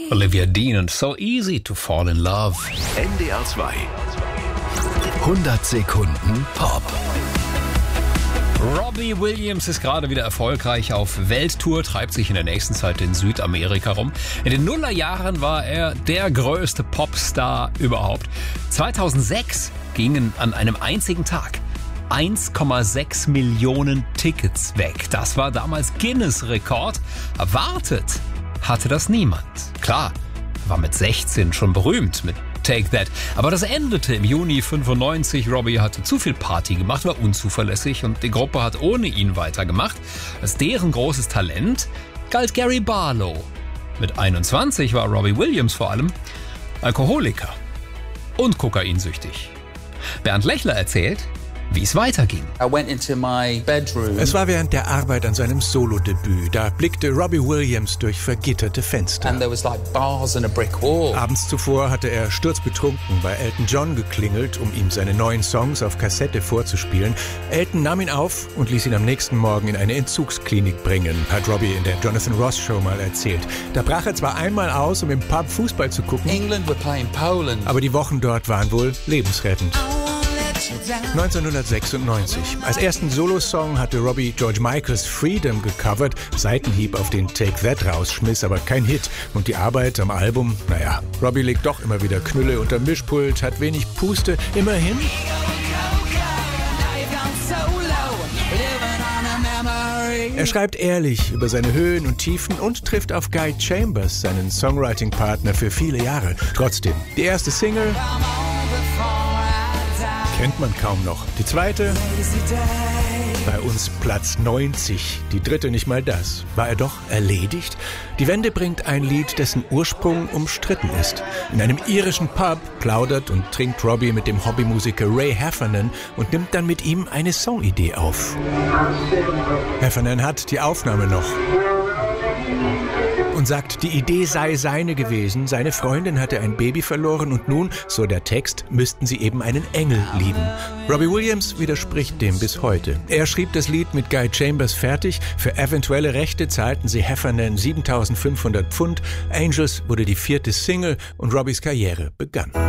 Olivia Dean und So Easy to Fall in Love. NDR 2. 100 Sekunden Pop. Robbie Williams ist gerade wieder erfolgreich auf Welttour, treibt sich in der nächsten Zeit in Südamerika rum. In den Nullerjahren war er der größte Popstar überhaupt. 2006 gingen an einem einzigen Tag 1,6 Millionen Tickets weg. Das war damals Guinness-Rekord. Erwartet hatte das niemand. Klar, war mit 16 schon berühmt mit Take That. Aber das endete im Juni 95. Robbie hatte zu viel Party gemacht, war unzuverlässig und die Gruppe hat ohne ihn weitergemacht. Als deren großes Talent galt Gary Barlow. Mit 21 war Robbie Williams vor allem Alkoholiker und kokainsüchtig. Bernd Lechler erzählt, wie es weiterging. Es war während der Arbeit an seinem Solodebüt. Da blickte Robbie Williams durch vergitterte Fenster. Abends zuvor hatte er sturzbetrunken bei Elton John geklingelt, um ihm seine neuen Songs auf Kassette vorzuspielen. Elton nahm ihn auf und ließ ihn am nächsten Morgen in eine Entzugsklinik bringen, hat Robbie in der Jonathan Ross Show mal erzählt. Da brach er zwar einmal aus, um im Pub Fußball zu gucken, aber die Wochen dort waren wohl lebensrettend. 1996. Als ersten Solosong hatte Robbie George Michaels Freedom gecovert, Seitenhieb auf den Take That rausschmiss, aber kein Hit. Und die Arbeit am Album, Robbie legt doch immer wieder Knülle unter Mischpult, hat wenig Puste, immerhin. Er schreibt ehrlich über seine Höhen und Tiefen und trifft auf Guy Chambers, seinen Songwriting-Partner für viele Jahre. Trotzdem, die erste Single kennt man kaum noch. Die zweite, bei uns Platz 90. Die dritte nicht mal das. War er doch erledigt? Die Wende bringt ein Lied, dessen Ursprung umstritten ist. In einem irischen Pub plaudert und trinkt Robbie mit dem Hobbymusiker Ray Heffernan und nimmt dann mit ihm eine Songidee auf. Heffernan hat die Aufnahme noch und sagt, die Idee sei seine gewesen. Seine Freundin hatte ein Baby verloren und nun, so der Text, müssten sie eben einen Engel lieben. Robbie Williams widerspricht dem bis heute. Er schrieb das Lied mit Guy Chambers fertig. Für eventuelle Rechte zahlten sie Heffernan 7.500 Pfund. Angels wurde die 4. Single und Robbies Karriere begann.